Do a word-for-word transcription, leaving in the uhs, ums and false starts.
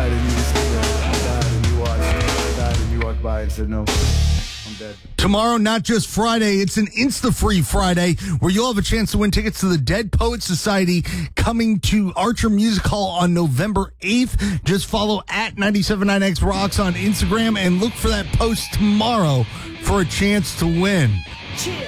died and you just, you know, I died and you watched, I died and you walked by and said, no, I'm dead. Tomorrow, not just Friday, it's an Insta-Free Friday where you'll have a chance to win tickets to the Dead Poet Society coming to Archer Music Hall on November eighth. Just follow at nine seven nine X Rocks on Instagram and look for that post tomorrow for a chance to win. Chill.